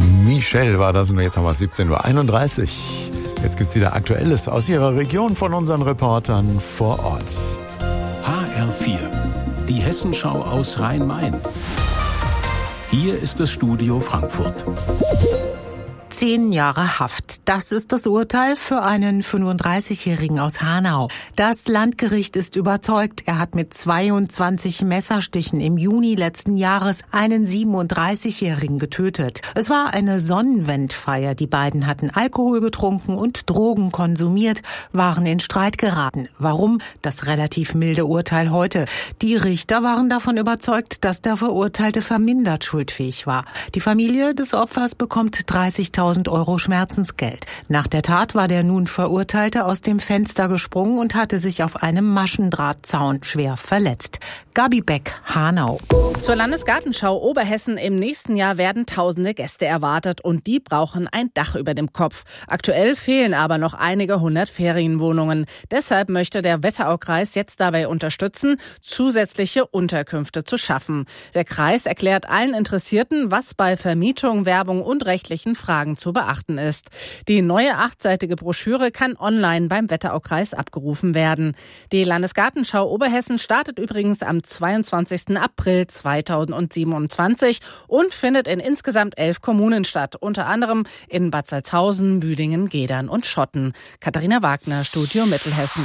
Michelle war das und jetzt haben wir 17:31 Uhr. Jetzt gibt's wieder Aktuelles aus Ihrer Region von unseren Reportern vor Ort. HR4, die Hessenschau aus Rhein-Main. Hier ist das Studio Frankfurt. 10 Jahre Haft. Das ist das Urteil für einen 35-Jährigen aus Hanau. Das Landgericht ist überzeugt, er hat mit 22 Messerstichen im Juni letzten Jahres einen 37-Jährigen getötet. Es war eine Sonnenwendfeier. Die beiden hatten Alkohol getrunken und Drogen konsumiert, waren in Streit geraten. Warum? Das relativ milde Urteil heute. Die Richter waren davon überzeugt, dass der Verurteilte vermindert schuldfähig war. Die Familie des Opfers bekommt 30.000 € Schmerzensgeld. Nach der Tat war der nun Verurteilte aus dem Fenster gesprungen und hatte sich auf einem Maschendrahtzaun schwer verletzt. Gabi Beck, Hanau. Zur Landesgartenschau Oberhessen im nächsten Jahr werden tausende Gäste erwartet und die brauchen ein Dach über dem Kopf. Aktuell fehlen aber noch einige 100 Ferienwohnungen. Deshalb möchte der Wetteraukreis jetzt dabei unterstützen, zusätzliche Unterkünfte zu schaffen. Der Kreis erklärt allen Interessierten, was bei Vermietung, Werbung und rechtlichen Fragen zu beachten ist. Die neue 8-seitige Broschüre kann online beim Wetteraukreis abgerufen werden. Die Landesgartenschau Oberhessen startet übrigens am 22. April 2027 und findet in insgesamt 11 Kommunen statt, unter anderem in Bad Salzhausen, Büdingen, Gedern und Schotten. Katharina Wagner, Studio Mittelhessen.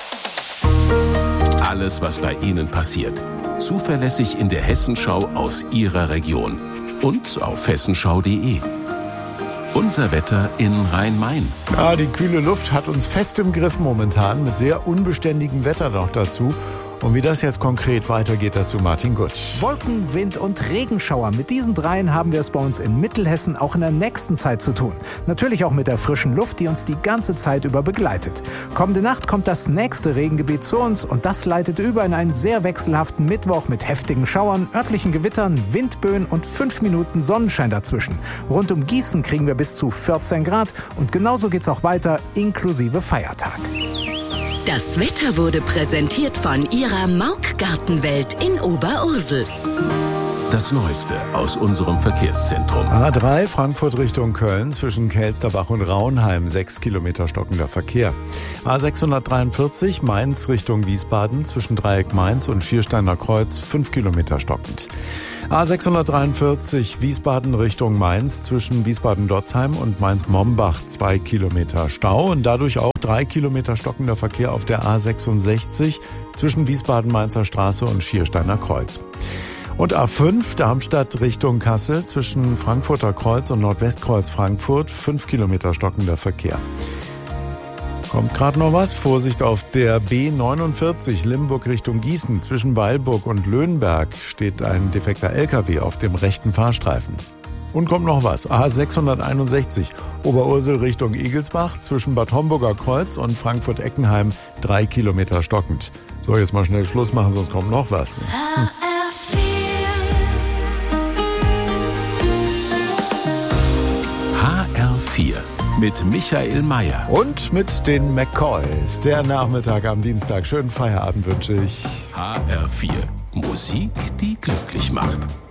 Alles, was bei Ihnen passiert. Zuverlässig in der Hessenschau aus Ihrer Region. Und auf hessenschau.de. Unser Wetter in Rhein-Main. Ja, die kühle Luft hat uns fest im Griff momentan, mit sehr unbeständigem Wetter noch dazu. Und wie das jetzt konkret weitergeht, dazu Martin Gutt. Wolken, Wind und Regenschauer. Mit diesen dreien haben wir es bei uns in Mittelhessen auch in der nächsten Zeit zu tun. Natürlich auch mit der frischen Luft, die uns die ganze Zeit über begleitet. Kommende Nacht kommt das nächste Regengebiet zu uns und das leitet über in einen sehr wechselhaften Mittwoch mit heftigen Schauern, örtlichen Gewittern, Windböen und 5 Minuten Sonnenschein dazwischen. Rund um Gießen kriegen wir bis zu 14 Grad und genauso geht's auch weiter, inklusive Feiertag. Das Wetter wurde präsentiert von Ihrer Mauk-Gartenwelt in Oberursel. Das Neueste aus unserem Verkehrszentrum. A3 Frankfurt Richtung Köln zwischen Kelsterbach und Raunheim 6 Kilometer stockender Verkehr. A643 Mainz Richtung Wiesbaden zwischen Dreieck Mainz und Viersteiner Kreuz 5 Kilometer stockend. A643 Wiesbaden Richtung Mainz zwischen Wiesbaden-Dotzheim und Mainz-Mombach 2 Kilometer Stau und dadurch auch 3 Kilometer stockender Verkehr auf der A66 zwischen Wiesbaden-Mainzer Straße und Schiersteiner Kreuz. Und A5 Darmstadt Richtung Kassel zwischen Frankfurter Kreuz und Nordwestkreuz Frankfurt 5 Kilometer stockender Verkehr. Kommt gerade noch was? Vorsicht auf der B49 Limburg Richtung Gießen. Zwischen Weilburg und Löhnberg steht ein defekter LKW auf dem rechten Fahrstreifen. Und kommt noch was? A661 Oberursel Richtung Igelsbach. Zwischen Bad Homburger Kreuz und Frankfurt-Eckenheim 3 Kilometer stockend. So, jetzt mal schnell Schluss machen, sonst kommt noch was. HR4 mit Michael Mayer. Und mit den McCoys. Der Nachmittag am Dienstag. Schönen Feierabend wünsche ich. HR4. Musik, die glücklich macht.